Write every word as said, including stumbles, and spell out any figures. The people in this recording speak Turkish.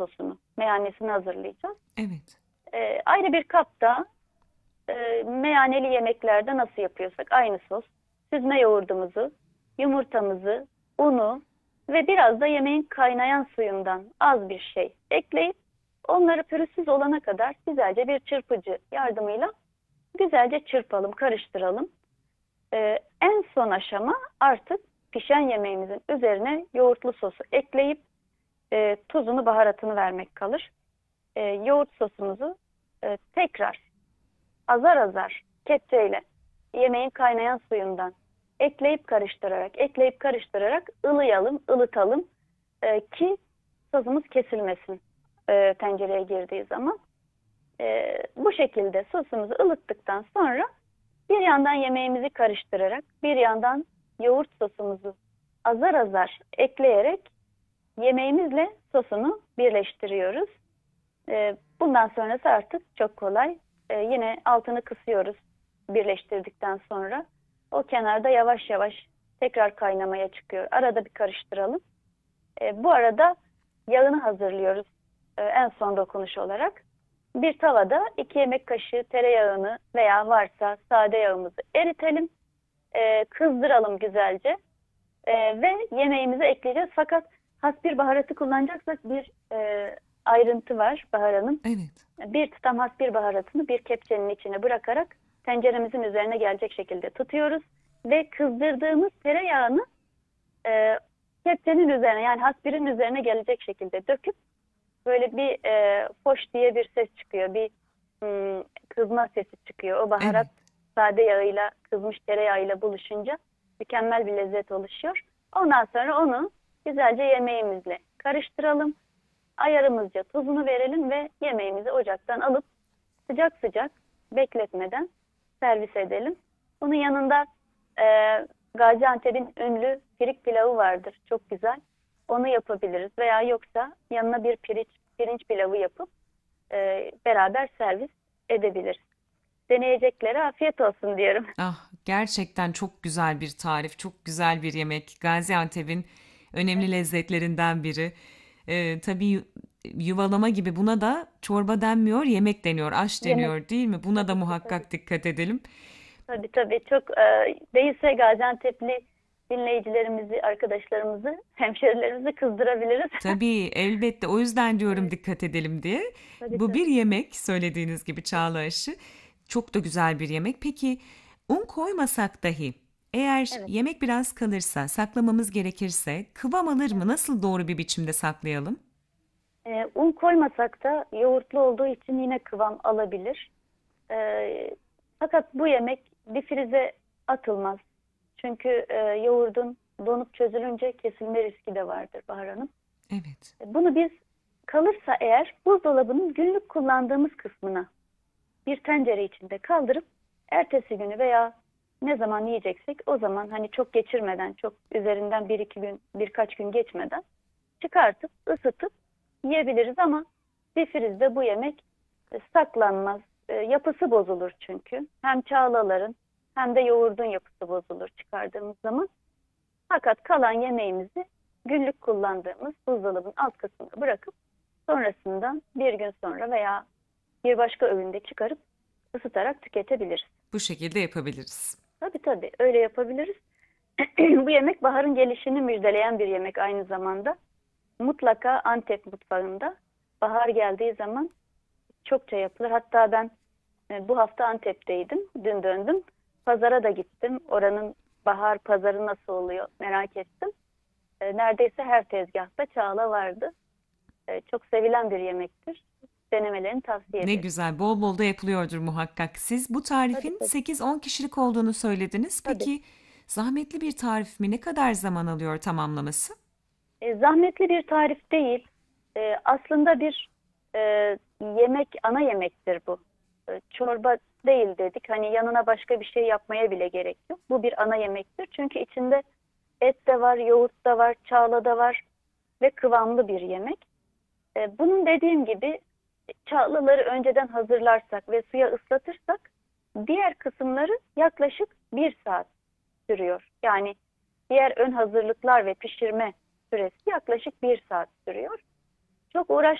sosunu, meyanesini hazırlayacağız. Evet. E, ayrı bir kapta e, meyaneli yemeklerde nasıl yapıyorsak aynı sos, süzme yoğurdumuzu, yumurtamızı, unu ve biraz da yemeğin kaynayan suyundan az bir şey ekleyip onları pürüzsüz olana kadar güzelce bir çırpıcı yardımıyla güzelce çırpalım, karıştıralım. Ee, en son aşama artık pişen yemeğimizin üzerine yoğurtlu sosu ekleyip e, tuzunu, baharatını vermek kalır. E, yoğurt sosumuzu e, tekrar azar azar kepçeyle yemeğin kaynayan suyundan ekleyip karıştırarak, ekleyip karıştırarak ılıayalım, ılıtalım e, ki sosumuz kesilmesin e, tencereye girdiği zaman. E, bu şekilde sosumuzu ılıttıktan sonra bir yandan yemeğimizi karıştırarak, bir yandan yoğurt sosumuzu azar azar ekleyerek yemeğimizle sosunu birleştiriyoruz. E, bundan sonrası artık çok kolay. E, yine altını kısıyoruz birleştirdikten sonra. O kenarda yavaş yavaş tekrar kaynamaya çıkıyor. Arada bir karıştıralım. E, bu arada yağını hazırlıyoruz e, en son dokunuş olarak. Bir tavada iki yemek kaşığı tereyağını veya varsa sade yağımızı eritelim. E, kızdıralım güzelce. E, ve yemeğimizi ekleyeceğiz. Fakat hasbir baharatı kullanacaksak bir e, ayrıntı var Bahar Hanım. Evet. Bir tutam hasbir baharatını bir kepçenin içine bırakarak tenceremizin üzerine gelecek şekilde tutuyoruz. Ve kızdırdığımız tereyağını e, kepçenin üzerine, yani hasbirin üzerine gelecek şekilde döküp böyle bir e, foş diye bir ses çıkıyor. Bir hmm, kızma sesi çıkıyor. O baharat Evet. sade yağıyla, kızmış tereyağıyla buluşunca mükemmel bir lezzet oluşuyor. Ondan sonra onu güzelce yemeğimizle karıştıralım. Ayarımızca tuzunu verelim ve yemeğimizi ocaktan alıp sıcak sıcak bekletmeden servis edelim. Bunun yanında e, Gaziantep'in ünlü pirik pilavı vardır. Çok güzel. Onu yapabiliriz. Veya yoksa yanına bir pirinç, pirinç pilavı yapıp e, beraber servis edebiliriz. Deneyeceklere afiyet olsun diyorum. Ah, gerçekten çok güzel bir tarif, çok güzel bir yemek. Gaziantep'in önemli lezzetlerinden biri. Ee, tabii yu- yuvalama gibi buna da çorba denmiyor, yemek deniyor, aş Yemek deniyor değil mi? Buna da tabii ki tabii. muhakkak dikkat edelim. Tabii tabii çok e, değilse Gaziantep'li dinleyicilerimizi, arkadaşlarımızı, hemşerilerimizi kızdırabiliriz. Tabii elbette o yüzden diyorum Evet, dikkat edelim diye. tabii Bu bir tabii. yemek söylediğiniz gibi çağla aşı. Çok da güzel bir yemek. Peki un koymasak dahi eğer Evet. yemek biraz kalırsa saklamamız gerekirse kıvam alır mı? Nasıl doğru bir biçimde saklayalım? E, un koymasak da yoğurtlu olduğu için yine kıvam alabilir. E, fakat bu yemek difrize atılmaz. Çünkü e, yoğurdun donup çözülünce kesilme riski de vardır Bahar Hanım. Evet. E, Bunu biz kalırsa eğer buzdolabının günlük kullandığımız kısmına bir tencere içinde kaldırıp ertesi günü veya ne zaman yiyeceksek o zaman hani çok geçirmeden, çok üzerinden bir iki gün, birkaç gün geçmeden çıkartıp ısıtıp yiyebiliriz ama difrizde bu yemek e, saklanmaz. E, yapısı bozulur çünkü. Hem çağlaların hem de yoğurdun yapısı bozulur çıkardığımız zaman. Fakat kalan yemeğimizi günlük kullandığımız buzdolabının alt kısmına bırakıp sonrasında bir gün sonra veya bir başka öğünde çıkarıp ısıtarak tüketebiliriz. Bu şekilde yapabiliriz. Tabii tabii öyle yapabiliriz. Bu yemek baharın gelişini müjdeleyen bir yemek aynı zamanda. Mutlaka Antep mutfağında bahar geldiği zaman çokça yapılır. Hatta ben e, bu hafta Antep'teydim. Dün döndüm. Pazara da gittim. Oranın bahar pazarı nasıl oluyor merak ettim. E, neredeyse her tezgahta çağla vardı. E, çok sevilen bir yemektir. Denemelerini tavsiye Ne ederim. güzel, bol bol da yapılıyordur muhakkak. Siz bu Tabii tarifin tabii. sekiz on kişilik olduğunu söylediniz. Tabii. Peki zahmetli bir tarif mi? Ne kadar zaman alıyor tamamlaması? E, zahmetli bir tarif değil. E, aslında bir e, yemek, ana yemektir bu. E, çorba değil dedik. Hani yanına başka bir şey yapmaya bile gerek yok. Bu bir ana yemektir. Çünkü içinde et de var, yoğurt da var, çağla da var ve kıvamlı bir yemek. E, bunun dediğim gibi çağlaları önceden hazırlarsak ve suya ıslatırsak diğer kısımları yaklaşık bir saat sürüyor. Yani diğer ön hazırlıklar ve pişirme süresi yaklaşık bir saat sürüyor. Çok uğraş